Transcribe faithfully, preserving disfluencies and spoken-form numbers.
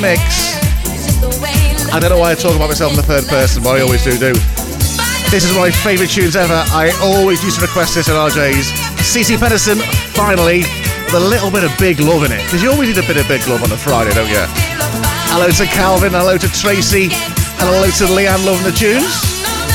mix. I don't know why I talk about myself in the third person, but I always do do. This is one of my favourite tunes ever. I always used to request this at R J's. Cici Peniston, finally, with a little bit of big love in it. Because you always need a bit of big love on a Friday, don't you? Hello to Calvin, hello to Tracy, and hello to Leanne loving the tunes.